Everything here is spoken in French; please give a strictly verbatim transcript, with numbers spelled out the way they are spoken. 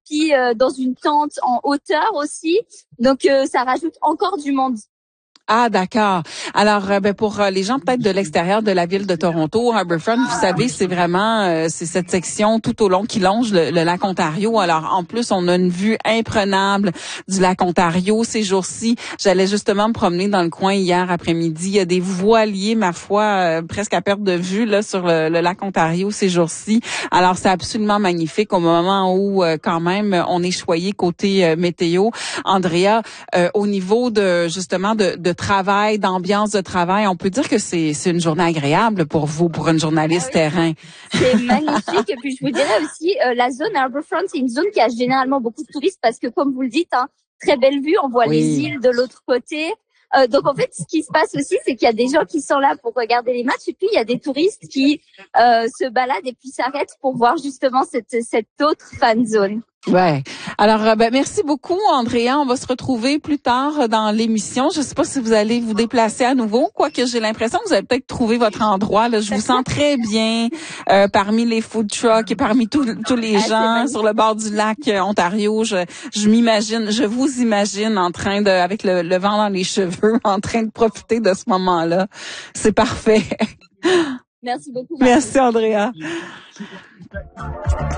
puis euh, dans une tente en hauteur aussi. Donc euh, ça rajoute encore du monde. Ah, d'accord. Alors, euh, ben, pour euh, les gens peut-être de l'extérieur de la ville de Toronto, Harbourfront, vous savez, c'est vraiment euh, c'est cette section tout au long qui longe le, le lac Ontario. Alors, en plus, on a une vue imprenable du lac Ontario ces jours-ci. J'allais justement me promener dans le coin hier après-midi. Il y a des voiliers, ma foi, euh, presque à perte de vue là sur le, le lac Ontario ces jours-ci. Alors, c'est absolument magnifique au moment où, euh, quand même, on est choyé côté euh, météo. Andrea, euh, au niveau de justement de, de travail, d'ambiance de travail, on peut dire que c'est c'est une journée agréable pour vous, pour une journaliste terrain. C'est magnifique. Et puis je vous dirais aussi, euh, la zone Harbourfront, c'est une zone qui a généralement beaucoup de touristes parce que, comme vous le dites, hein, très belle vue, on voit Oui. les îles de l'autre côté. Euh, donc en fait, ce qui se passe aussi, c'est qu'il y a des gens qui sont là pour regarder les matchs et puis il y a des touristes qui euh, se baladent et puis s'arrêtent pour voir justement cette cette autre fan zone. Ouais. Alors, euh, ben, merci beaucoup, Andrea. On va se retrouver plus tard dans l'émission. Je sais pas si vous allez vous déplacer à nouveau, quoique j'ai l'impression que vous avez peut-être trouvé votre endroit. Là. Je vous sens très bien euh, parmi les food trucks et parmi tous tous les Ah, gens sur le bord du lac euh, Ontario. Je, je m'imagine, je vous imagine en train de, avec le, le vent dans les cheveux, en train de profiter de ce moment-là. C'est parfait. Merci beaucoup. Merci, Andrea.